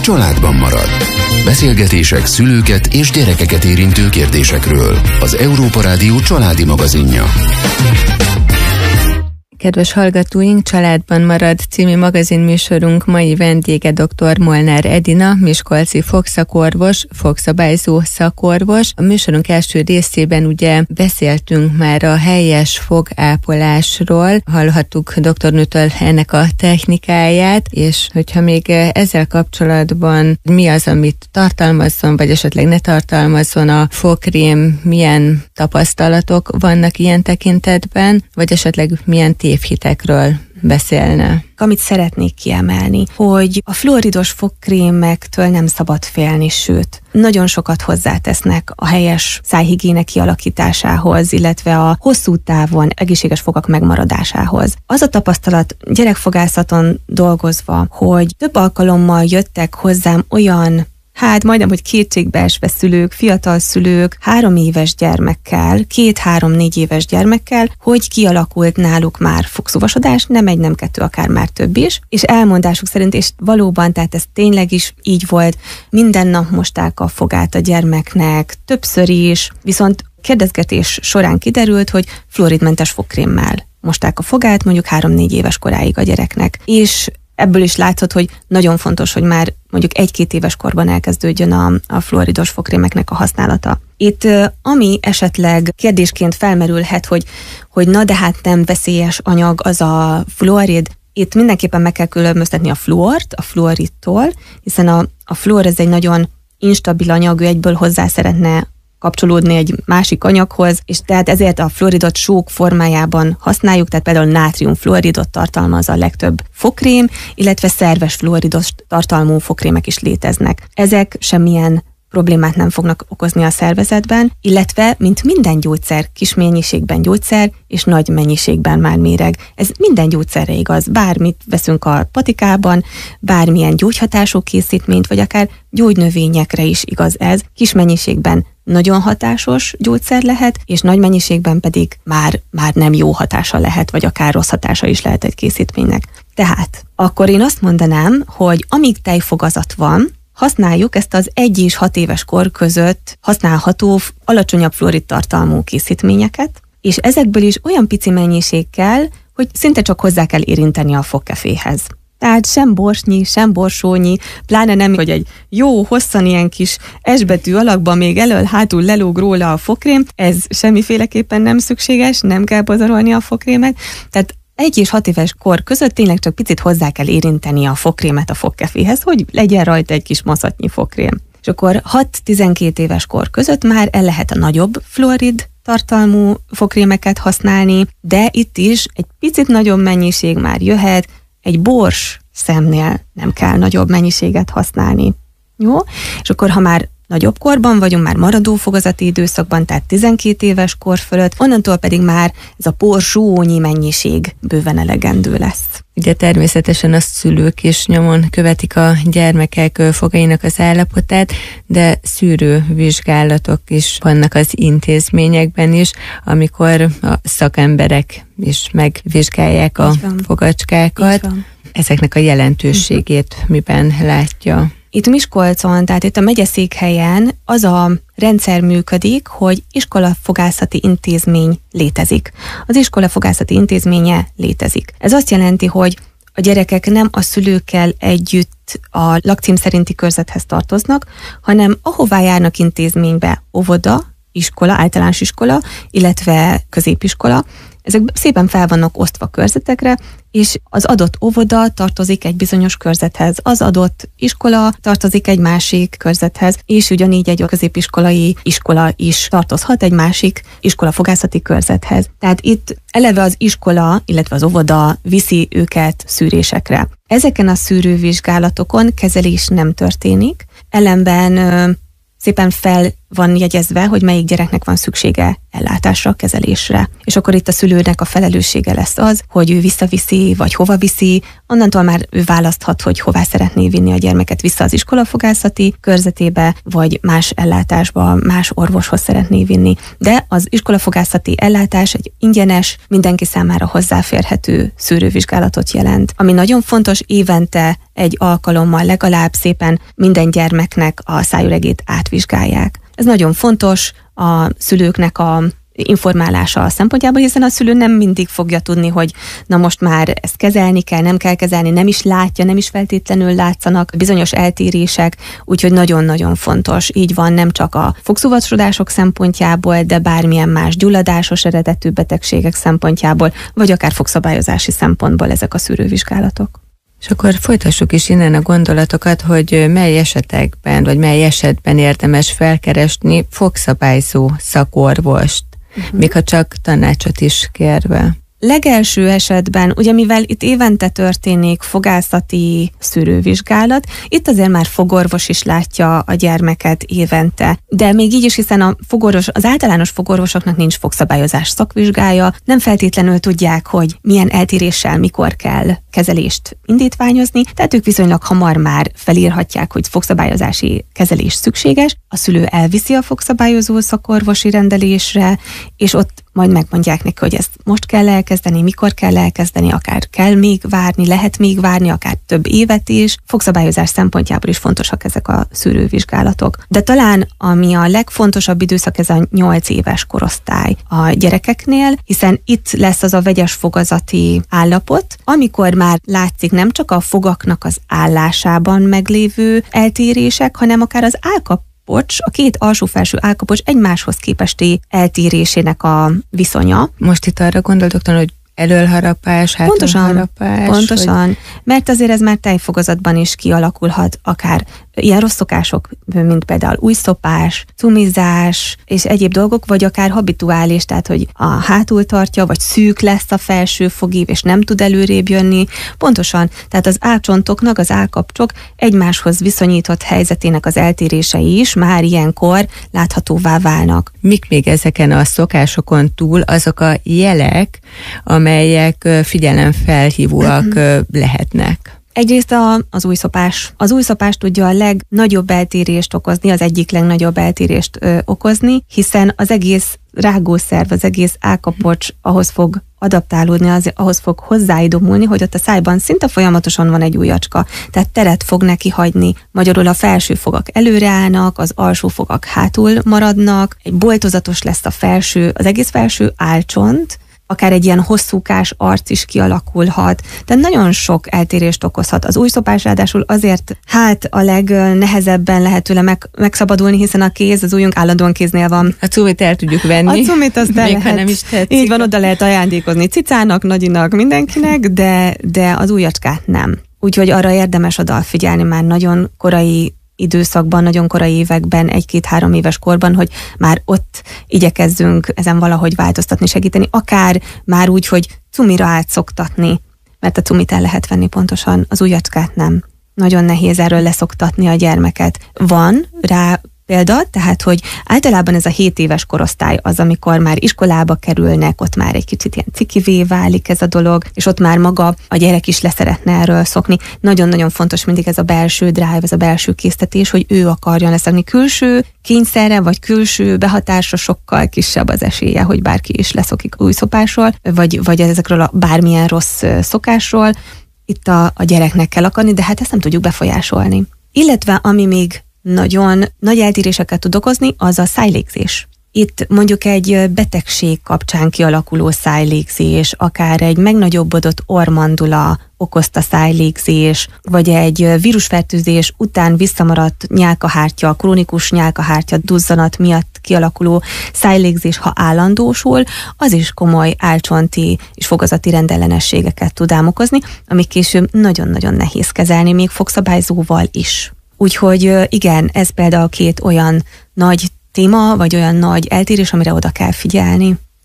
családban marad. Beszélgetések szülőket és gyerekeket érintő kérdésekről. Az Európa Rádió családi magazinja. Kedves hallgatóink, Családban marad című magazinműsorunk mai vendége dr. Molnár Edina, miskolci fogszakorvos, fogszabályzó szakorvos. A műsorunk első részében ugye beszéltünk már a helyes fogápolásról, hallhattuk doktornőtől ennek a technikáját, és hogyha még ezzel kapcsolatban mi az, amit tartalmazzon, vagy esetleg ne tartalmazzon a fogkrém, milyen tapasztalatok vannak ilyen tekintetben, vagy esetleg milyen tévhitekről beszélne? Amit szeretnék kiemelni, hogy a fluoridos fogkrémektől nem szabad félni, sőt, nagyon sokat hozzátesznek a helyes szájhigiéne kialakításához, illetve a hosszú távon egészséges fogak megmaradásához. Az a tapasztalat gyerekfogászaton dolgozva, hogy több alkalommal jöttek hozzám olyan majdnem, hogy kétségbeesve szülők, fiatal szülők, 3 éves gyermekkel, 2-3-4 éves gyermekkel, hogy kialakult náluk már fogszúvasodás, nem 1, nem 2, akár már több is, és elmondásuk szerint, és valóban, tehát ez tényleg is így volt, minden nap mosták a fogát a gyermeknek, többször is, viszont kérdezgetés során kiderült, hogy fluoridmentes fogkrémmel mosták a fogát, mondjuk 3-4 éves koráig a gyereknek, és ebből is látszott, hogy nagyon fontos, hogy már mondjuk 1-2 éves korban elkezdődjön a fluoridos fogkrémeknek a használata. Itt ami esetleg kérdésként felmerülhet, hogy na de hát nem veszélyes anyag az a fluorid, itt mindenképpen meg kell különböztetni a fluort a fluoridtól, hiszen a fluor ez egy nagyon instabil anyag, ő egyből hozzá szeretne kapcsolódni egy másik anyaghoz, és tehát ezért a fluoridot sók formájában használjuk, tehát például nátriumfluoridot tartalmaz a legtöbb fogkrém, illetve szerves fluoridos tartalmú fogkrémek is léteznek. Ezek semmilyen problémát nem fognak okozni a szervezetben, illetve, mint minden gyógyszer, kis mennyiségben gyógyszer, és nagy mennyiségben már méreg. Ez minden gyógyszerre igaz. Bármit veszünk a patikában, bármilyen gyógyhatású készítményt, vagy akár gyógynövényekre is igaz ez. Kis mennyiségben nagyon hatásos gyógyszer lehet, és nagy mennyiségben pedig már nem jó hatása lehet, vagy akár rossz hatása is lehet egy készítménynek. Tehát akkor én azt mondanám, hogy amíg tejfogazat van, használjuk ezt az 1 és 6 éves kor között használható alacsonyabb fluorid tartalmú készítményeket, és ezekből is olyan pici mennyiség kell, hogy szinte csak hozzá kell érinteni a fogkeféhez. Tehát sem borsnyi, sem borsónyi, pláne nem, hogy egy jó, hosszan ilyen kis S-betű alakban még elől-hátul lelóg róla a fogkrém, ez semmiféleképpen nem szükséges, nem kell pazarolni a fogkrémet, tehát 1 és 6 éves kor között tényleg csak picit hozzá kell érinteni a fogkrémet a fogkeféhez, hogy legyen rajta egy kis maszatnyi fogkrém. És akkor 6-12 éves kor között már el lehet a nagyobb fluorid tartalmú fogkrémeket használni, de itt is egy picit nagyobb mennyiség már jöhet, egy bors szemnél nem kell nagyobb mennyiséget használni. Jó? És akkor, ha már nagyobb korban vagyunk, már maradó fogazati időszakban, tehát 12 éves kor fölött, onnantól pedig már ez a borsónyi mennyiség bőven elegendő lesz. Ugye természetesen a szülők is nyomon követik a gyermekek fogainak az állapotát, de szűrővizsgálatok is vannak az intézményekben is, amikor a szakemberek is megvizsgálják a fogacskákat. Ezeknek a jelentőségét miben látja? Itt Miskolcon, tehát itt a megyeszékhelyen az a rendszer működik, hogy iskolafogászati intézmény létezik. Az iskolafogászati intézménye létezik. Ez azt jelenti, hogy a gyerekek nem a szülőkkel együtt a lakcím szerinti körzethez tartoznak, hanem ahová járnak intézménybe, óvoda, iskola, általános iskola, illetve középiskola, ezek szépen fel vannak osztva körzetekre, és az adott óvoda tartozik egy bizonyos körzethez, az adott iskola tartozik egy másik körzethez, és ugyanígy egy középiskolai iskola is tartozhat egy másik iskolafogászati körzethez. Tehát itt eleve az iskola, illetve az óvoda viszi őket szűrésekre. Ezeken a szűrővizsgálatokon kezelés nem történik, ellenben szépen van jegyezve, hogy melyik gyereknek van szüksége ellátásra, kezelésre. És akkor itt a szülőnek a felelőssége lesz az, hogy ő visszaviszi, vagy hova viszi, onnantól már ő választhat, hogy hová szeretné vinni a gyermeket vissza az iskolafogászati körzetébe, vagy más ellátásba, más orvoshoz szeretné vinni. De az iskolafogászati ellátás egy ingyenes, mindenki számára hozzáférhető szűrővizsgálatot jelent. Ami nagyon fontos, évente egy alkalommal legalább szépen minden gyermeknek a szájüregét átvizsgálják. Ez nagyon fontos a szülőknek a informálása szempontjából, hiszen a szülő nem mindig fogja tudni, hogy na most már ezt kezelni kell, nem kell kezelni, nem is látja, nem is feltétlenül látszanak bizonyos eltérések, úgyhogy nagyon-nagyon fontos. Így van nem csak a fogszúvacsodások szempontjából, de bármilyen más gyulladásos eredetű betegségek szempontjából, vagy akár fogszabályozási szempontból ezek a szűrővizsgálatok. És akkor folytassuk is innen a gondolatokat, hogy mely esetekben, vagy mely esetben érdemes felkeresni fogszabályzó szakorvost, még ha csak tanácsot is kérve. Legelső esetben, ugye mivel itt évente történik fogászati szűrővizsgálat, itt azért már fogorvos is látja a gyermeket évente. De még így is, hiszen az általános fogorvosoknak nincs fogszabályozás szakvizsgája, nem feltétlenül tudják, hogy milyen eltéréssel mikor kell kezelést indítványozni, tehát ők viszonylag hamar már felírhatják, hogy fogszabályozási kezelés szükséges, a szülő elviszi a fogszabályozó szakorvosi rendelésre, és ott majd megmondják neki, hogy ezt most kell elkezdeni, mikor kell elkezdeni, akár kell még várni, lehet még várni, akár több évet is. Fogszabályozás szempontjából is fontosak ezek a szűrővizsgálatok. De talán ami a legfontosabb időszak, ez a 8 éves korosztály a gyerekeknél, hiszen itt lesz az a vegyes fogazati állapot, amikor már látszik nem csak a fogaknak az állásában meglévő eltérések, hanem akár az a két alsó-felső állkapocs egymáshoz képesti eltérésének a viszonya. Most itt arra gondoltok, hogy elölharapás, hátulharapás? Pontosan, mert azért ez már tejfogazatban is kialakulhat, akár ilyen rossz szokások, mint például újszopás, cumizás és egyéb dolgok, vagy akár habituális, tehát hogy a hátul tartja, vagy szűk lesz a felső fogív, és nem tud előrébb jönni. Pontosan, tehát az állcsontoknak, az állkapcsok egymáshoz viszonyított helyzetének az eltérései is már ilyenkor láthatóvá válnak. Mik még ezeken a szokásokon túl azok a jelek, amelyek figyelemfelhívóak lehetnek? Egyrészt az újszopás. Az újszopás tudja a legnagyobb eltérést okozni, az egyik legnagyobb eltérést okozni, hiszen az egész rágószerv, az egész állkapocs ahhoz fog adaptálódni, ahhoz fog hozzáidomulni, hogy ott a szájban szinte folyamatosan van egy ujjacska, tehát teret fog neki hagyni. Magyarul a felső fogak előreállnak, az alsó fogak hátul maradnak, egy boltozatos lesz az egész felső állcsont, akár egy ilyen hosszúkás arc is kialakulhat, de nagyon sok eltérést okozhat. Az újszopás ráadásul azért a legnehezebben lehet tőle megszabadulni, hiszen a kéz, az ujjunk állandóan kéznél van. A cumit el tudjuk venni. A cumit azt el lehet. Nem is tetszik. Így van, oda lehet ajándékozni cicának, nagyinak, mindenkinek, de az ujjacskát nem. Úgyhogy arra érdemes odafigyelni már nagyon korai időszakban, nagyon korai években, 1-2-3 éves korban, hogy már ott igyekezzünk ezen valahogy változtatni, segíteni, akár már úgy, hogy cumira átszoktatni, mert a cumit el lehet venni pontosan, az ujjacskát nem. Nagyon nehéz erről leszoktatni a gyermeket. Van rá példa, tehát, hogy általában ez a 7 éves korosztály az, amikor már iskolába kerülnek, ott már egy kicsit ilyen cikivé válik ez a dolog, és ott már maga a gyerek is leszeretne erről szokni. Nagyon-nagyon fontos mindig ez a belső drive, ez a belső késztetés, hogy ő akarjon leszokni. Külső kényszerre, vagy külső behatásra sokkal kisebb az esélye, hogy bárki is leszokik újszopásról, vagy ezekről a bármilyen rossz szokásról. Itt a gyereknek kell akarni, de hát ezt nem tudjuk befolyásolni. Illetve ami még nagyon nagy eltéréseket tud okozni, az a szájlégzés. Itt mondjuk egy betegség kapcsán kialakuló szájlégzés, akár egy megnagyobbodott orrmandula okozta szájlégzés, vagy egy vírusfertőzés után visszamaradt nyálkahártya, krónikus nyálkahártya duzzanat miatt kialakuló szájlégzés, ha állandósul, az is komoly állcsonti és fogazati rendellenességeket tud ám okozni, amik később nagyon-nagyon nehéz kezelni, még fogszabályzóval is. Úgyhogy igen, ez például 2 olyan nagy téma, vagy olyan nagy eltérés, amire oda kell figyelni.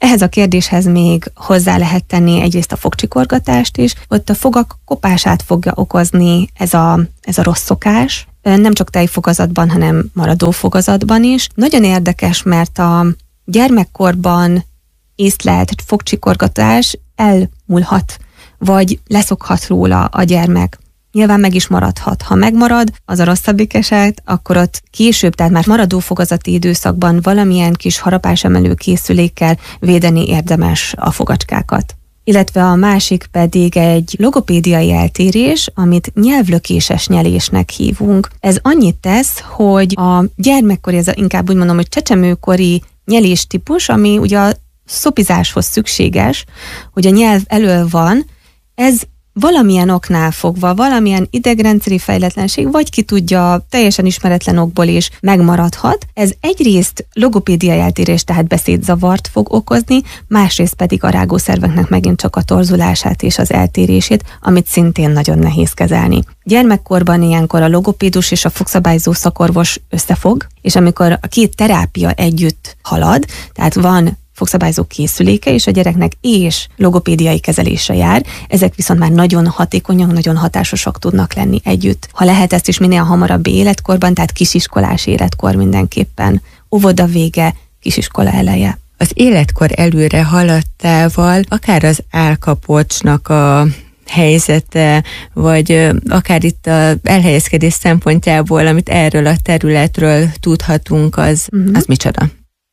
Ehhez a kérdéshez még hozzá lehet tenni egyrészt a fogcsikorgatást is, ott a fogak kopását fogja okozni ez a rossz szokás, nem csak tejfogazatban, hanem maradó fogazatban is. Nagyon érdekes, mert a gyermekkorban észlelt fogcsikorgatás elmúlhat, vagy leszokhat róla a gyermek. Nyilván meg is maradhat. Ha megmarad, az a rosszabbik eset, akkor ott később, tehát már maradó fogazati időszakban valamilyen kis harapásemelő készülékkel védeni érdemes a fogacskákat. Illetve a másik pedig egy logopédiai eltérés, amit nyelvlökéses nyelésnek hívunk. Ez annyit tesz, hogy a gyermekkori, ez inkább úgy mondom, hogy csecsemőkori nyeléstípus, ami ugye a szopizáshoz szükséges, hogy a nyelv elől van, ez valamilyen oknál fogva, valamilyen idegrendszeri fejletlenség, vagy ki tudja, teljesen ismeretlen okból is megmaradhat. Ez egyrészt logopédiai eltérés, tehát beszédzavart fog okozni, másrészt pedig a rágószerveknek megint csak a torzulását és az eltérését, amit szintén nagyon nehéz kezelni. Gyermekkorban ilyenkor a logopédus és a fogszabályzó szakorvos összefog, és amikor a két terápia együtt halad, tehát van fogszabályzó készüléke, és a gyereknek és logopédiai kezelésre jár, ezek viszont már nagyon hatékonyak, nagyon hatásosak tudnak lenni együtt. Ha lehet ezt is minél hamarabbi életkorban, tehát kisiskolás életkor mindenképpen, óvoda vége, kisiskola eleje. Az életkor előre haladtával akár az állkapocsnak a helyzete, vagy akár itt az elhelyezkedés szempontjából, amit erről a területről tudhatunk, az micsoda?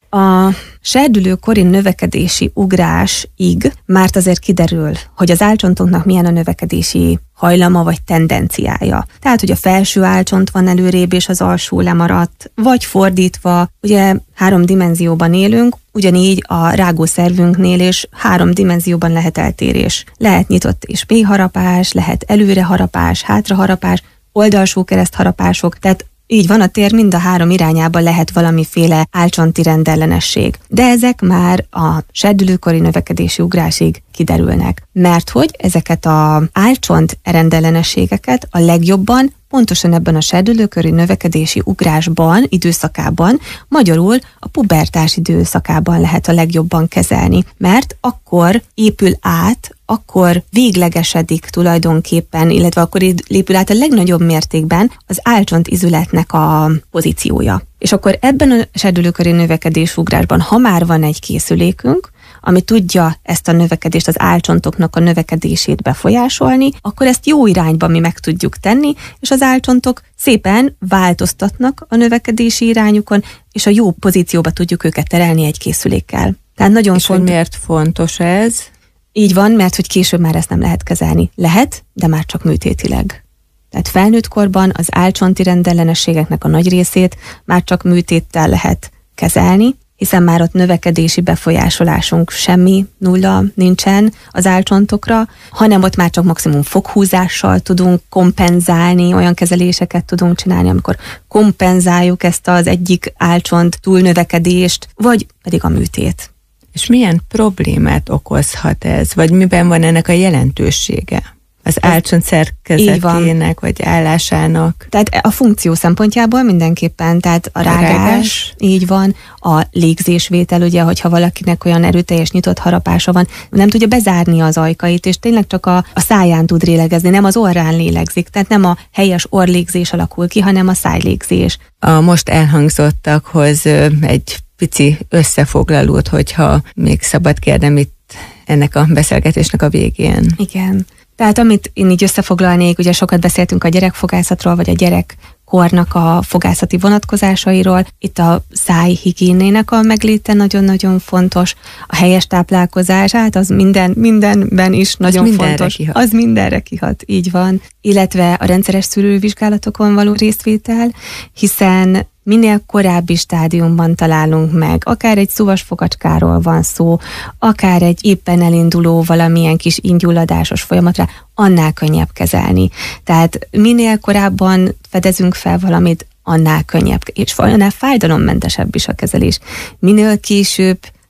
A serdülőkori növekedési ugrásig már azért kiderül, hogy az álcsontoknak milyen a növekedési hajlama vagy tendenciája. Tehát, hogy a felső álcsont van előrébb és az alsó lemaradt, vagy fordítva, ugye 3 dimenzióban élünk, ugyanígy a rágószervünknél is 3 dimenzióban lehet eltérés. Lehet nyitott és mélyharapás, lehet előreharapás, hátraharapás, oldalsó keresztharapások, tehát így van, a tér mind a 3 irányában lehet valamiféle álcsonti rendellenesség. De ezek már a serdülőkori növekedési ugrásig kiderülnek. Mert hogy ezeket az álcsont rendellenességeket a legjobban pontosan ebben a serdülőkori növekedési ugrásban, időszakában, magyarul a pubertás időszakában lehet a legjobban kezelni, mert akkor épül át, akkor véglegesedik tulajdonképpen, illetve akkor lépül át a legnagyobb mértékben az álcsont izületnek a pozíciója. És akkor ebben a serdülőkori növekedési ugrásban, ha már van egy készülékünk, ami tudja ezt a növekedést, az álcsontoknak a növekedését befolyásolni, akkor ezt jó irányba mi meg tudjuk tenni, és az álcsontok szépen változtatnak a növekedési irányukon, és a jó pozícióba tudjuk őket terelni egy készülékkel. Tehát nagyon és hogy miért fontos ez? Így van, mert hogy később már ezt nem lehet kezelni. Lehet, de már csak műtétileg. Tehát felnőtt korban az álcsonti rendellenességeknek a nagy részét már csak műtéttel lehet kezelni, hiszen már ott növekedési befolyásolásunk semmi, nulla nincsen az álcsontokra, hanem ott már csak maximum foghúzással tudunk kompenzálni, olyan kezeléseket tudunk csinálni, amikor kompenzáljuk ezt az egyik álcsont túlnövekedést, vagy pedig a műtét. És milyen problémát okozhat ez, vagy miben van ennek a jelentősége? Az álcsont szerkezetének, vagy állásának. Tehát a funkció szempontjából mindenképpen, tehát a rágás, így van, a légzésvétel, ugye, hogyha valakinek olyan erőteljes nyitott harapása van, nem tudja bezárni az ajkait, és tényleg csak a száján tud lélegezni, nem az orrán lélegzik, tehát nem a helyes orrlégzés alakul ki, hanem a szájlégzés. A most elhangzottakhoz egy pici összefoglalót, hogyha még szabad kérnem itt ennek a beszélgetésnek a végén. Igen. Tehát amit én így összefoglalnék, ugye sokat beszéltünk a gyerekfogászatról, vagy a gyerekkornak a fogászati vonatkozásairól. Itt a szájhigiénének a megléte nagyon-nagyon fontos. A helyes táplálkozás, hát az mindenben is nagyon fontos. Az mindenre kihat, így van. Illetve a rendszeres szűrővizsgálatokon való részvétel, hiszen minél korábbi stádiumban találunk meg, akár egy szúvas fogacskáról van szó, akár egy éppen elinduló valamilyen kis ingyulladásos folyamatra, annál könnyebb kezelni. Tehát minél korábban fedezünk fel valamit, annál könnyebb, és annál fájdalommentesebb is a kezelés. Minél később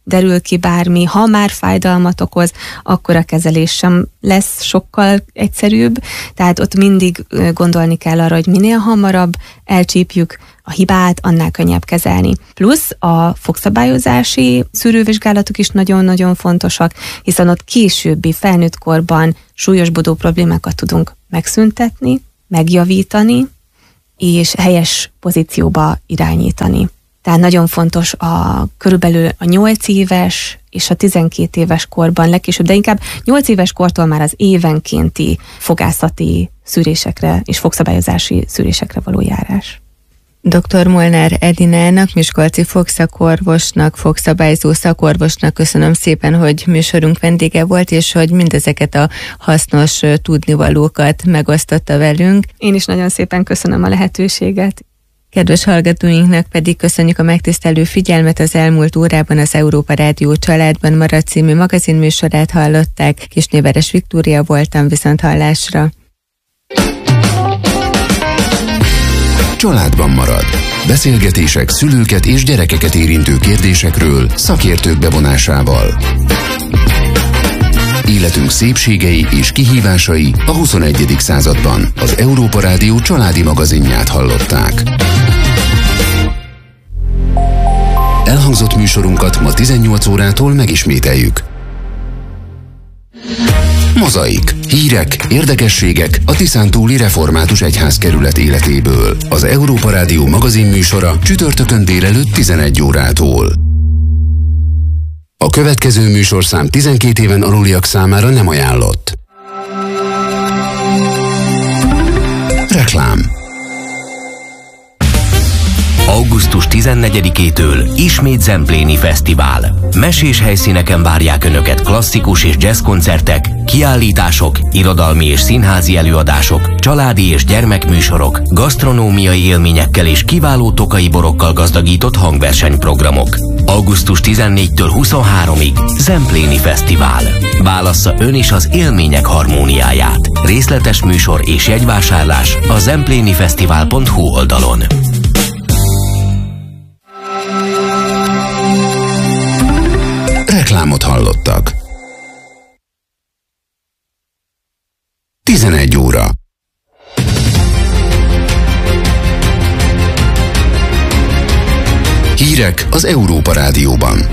derül ki bármi, ha már fájdalmat okoz, akkor a kezelés sem lesz sokkal egyszerűbb, tehát ott mindig gondolni kell arra, hogy minél hamarabb elcsípjük a hibát, annál könnyebb kezelni. Plusz a fogszabályozási szűrővizsgálatok is nagyon-nagyon fontosak, hiszen ott későbbi felnőtt korban súlyosbodó problémákat tudunk megszüntetni, megjavítani, és helyes pozícióba irányítani. Tehát nagyon fontos körülbelül a 8 éves és a 12 éves korban legkésőbb, de inkább 8 éves kortól már az évenkénti fogászati szűrésekre és fogszabályozási szűrésekre való járás. Dr. Molnár Edinának, miskolci fogszakorvosnak, fogszabályzó szakorvosnak köszönöm szépen, hogy műsorunk vendége volt, és hogy mindezeket a hasznos tudnivalókat megosztotta velünk. Én is nagyon szépen köszönöm a lehetőséget. Kedves hallgatóinknak pedig köszönjük a megtisztelő figyelmet. Az elmúlt órában az Európa Rádió Családban Marad című magazinműsorát hallották. Kisnéveres Viktória voltam, viszont hallásra. Családban marad. Beszélgetések szülőket és gyerekeket érintő kérdésekről szakértők bevonásával. Életünk szépségei és kihívásai a 21. században. Az Európa Rádió családi magazinját hallották. Elhangzott műsorunkat ma 18 órától megismételjük. Mozaik. Hírek, érdekességek a Tiszántúli Református Egyházkerület életéből. Az Európa Rádió magazinműsora csütörtökön délelőtt 11 órától. A következő műsorszám 12 éven aluliak számára nem ajánlott. Reklám. Augusztus 14-től ismét Zempléni Fesztivál. Mesés helyszíneken várják Önöket klasszikus és jazz koncertek, kiállítások, irodalmi és színházi előadások, családi és gyermekműsorok, gasztronómiai élményekkel és kiváló tokai borokkal gazdagított hangversenyprogramok. Augusztus 14-től 23-ig Zempléni Fesztivál. Válassza ön is az élmények harmóniáját. Részletes műsor és jegyvásárlás a zemplénifesztivál.hu oldalon. Reklámot hallottak. 11 óra. Hírek az Európa Rádióban.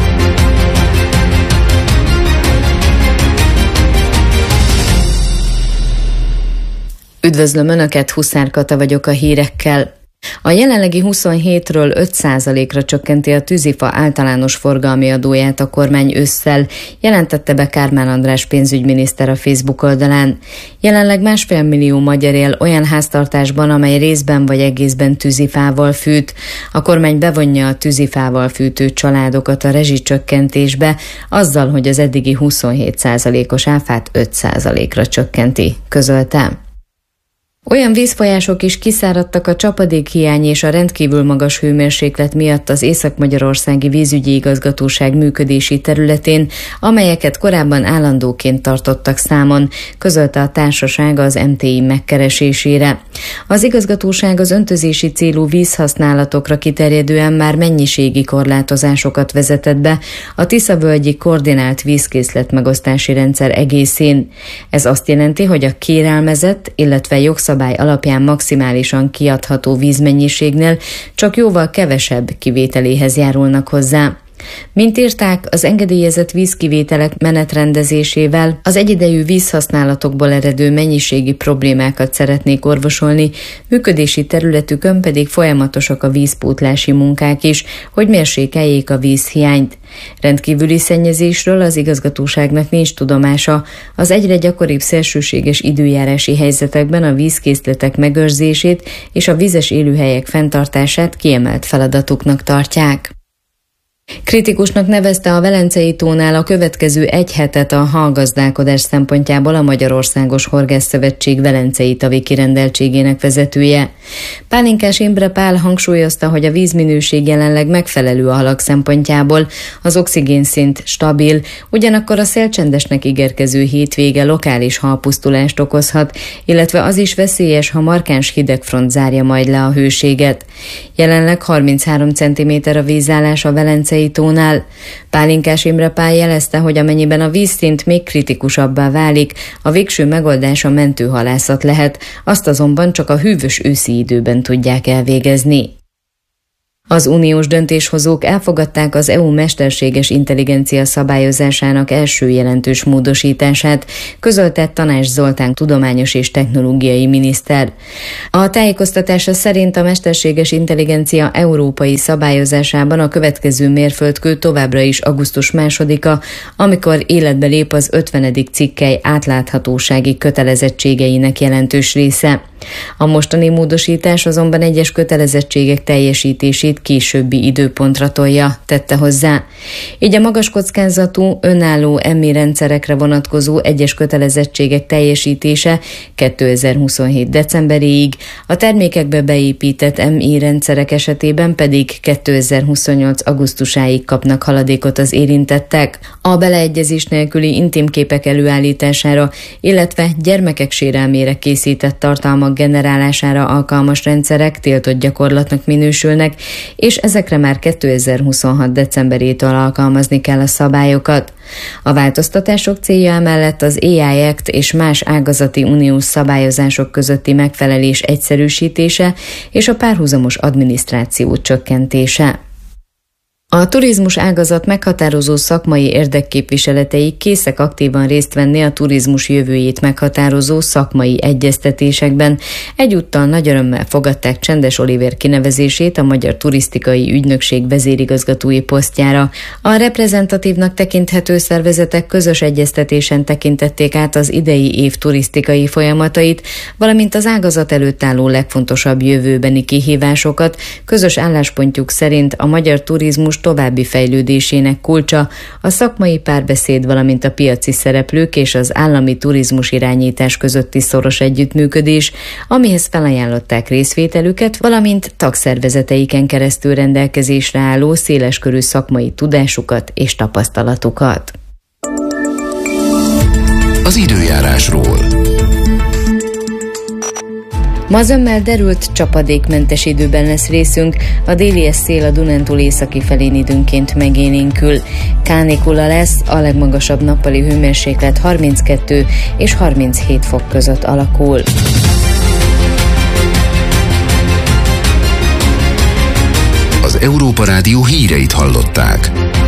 Üdvözlöm Önöket, Huszár Kata vagyok a hírekkel. A jelenlegi 27-ről 5%-ra csökkenti a tűzifa általános forgalmi adóját a kormány ősszel, jelentette be Kármán András pénzügyminiszter a Facebook oldalán. Jelenleg 1,5 millió magyar él olyan háztartásban, amely részben vagy egészben tűzifával fűt. A kormány bevonja a tűzifával fűtő családokat a rezsicsökkentésbe, azzal, hogy az eddigi 27%-os áfát 5%-ra csökkenti, közölte. Olyan vízfolyások is kiszáradtak a csapadékhiány és a rendkívül magas hőmérséklet miatt az Észak-Magyarországi Vízügyi Igazgatóság működési területén, amelyeket korábban állandóként tartottak számon, közölte a társaság az MTI megkeresésére. Az igazgatóság az öntözési célú vízhasználatokra kiterjedően már mennyiségi korlátozásokat vezetett be a Tiszavölgyi koordinált vízkészletmegosztási rendszer egészén. Ez azt jelenti, hogy a kérelmezett, illetve jogszabály alapján maximálisan kiadható vízmennyiségnél csak jóval kevesebb kivételéhez járulnak hozzá. Mint írták, az engedélyezett vízkivételek menetrendezésével az egyidejű vízhasználatokból eredő mennyiségi problémákat szeretnék orvosolni, működési területükön pedig folyamatosak a vízpótlási munkák is, hogy mérsékeljék a vízhiányt. Rendkívüli szennyezésről az igazgatóságnak nincs tudomása, az egyre gyakoribb szélsőséges időjárási helyzetekben a vízkészletek megőrzését és a vízes élőhelyek fenntartását kiemelt feladatuknak tartják. Kritikusnak nevezte a Velencei tónál a következő egy hetet a halgazdálkodás szempontjából a Magyarországos Horgászszövetség Velencei tavi kirendeltségének vezetője. Pálinkás Imre Pál hangsúlyozta, hogy a vízminőség jelenleg megfelelő a halak szempontjából, az oxigénszint stabil, ugyanakkor a szélcsendesnek ígérkező hétvége lokális halpusztulást okozhat, illetve az is veszélyes, ha markáns hidegfront zárja majd le a hőséget. Jelenleg 33 cm a vízállás a Velencei tónál. Pálinkás Imre Pál jelezte, hogy amennyiben a vízszint még kritikusabbá válik, a végső megoldás a mentőhalászat lehet, azt azonban csak a hűvös őszi időben tudják elvégezni. Az uniós döntéshozók elfogadták az EU mesterséges intelligencia szabályozásának első jelentős módosítását, közölte Tanács Zoltán tudományos és technológiai miniszter. A tájékoztatása szerint a mesterséges intelligencia európai szabályozásában a következő mérföldkő továbbra is augusztus 2-a, amikor életbe lép az 50. cikkely átláthatósági kötelezettségeinek jelentős része. A mostani módosítás azonban egyes kötelezettségek teljesítését későbbi időpontra tolja, tette hozzá. Így a magas kockázatú, önálló MI rendszerekre vonatkozó egyes kötelezettségek teljesítése 2027. decemberéig, a termékekbe beépített MI rendszerek esetében pedig 2028. augusztusáig kapnak haladékot az érintettek. A beleegyezés nélküli intim képek előállítására, illetve gyermekek sérelmére készített tartalmak generálására alkalmas rendszerek tiltott gyakorlatnak minősülnek, és ezekre már 2026. decemberétől alkalmazni kell a szabályokat. A változtatások célja emellett az AI Act és más ágazati uniós szabályozások közötti megfelelés egyszerűsítése és a párhuzamos adminisztráció csökkentése. A turizmus ágazat meghatározó szakmai érdekképviseletei készek aktívan részt venni a turizmus jövőjét meghatározó szakmai egyeztetésekben. Egyúttal nagy örömmel fogadták Csendes Olivér kinevezését a Magyar Turisztikai Ügynökség vezérigazgatói posztjára. A reprezentatívnak tekinthető szervezetek közös egyeztetésen tekintették át az idei év turisztikai folyamatait, valamint az ágazat előtt álló legfontosabb jövőbeni kihívásokat. Közös álláspontjuk szerint a magyar turizmus további fejlődésének kulcsa a szakmai párbeszéd, valamint a piaci szereplők és az állami turizmus irányítás közötti szoros együttműködés, amihez felajánlották részvételüket, valamint tagszervezeteiken keresztül rendelkezésre álló széleskörű szakmai tudásukat és tapasztalatukat. Az időjárásról. Ma zömmel derült, csapadékmentes időben lesz részünk, a délies szél a Dunántúl északi felén időnként megélénkül. Kánikula lesz, a legmagasabb nappali hőmérséklet 32 és 37 fok között alakul. Az Európa Rádió híreit hallották.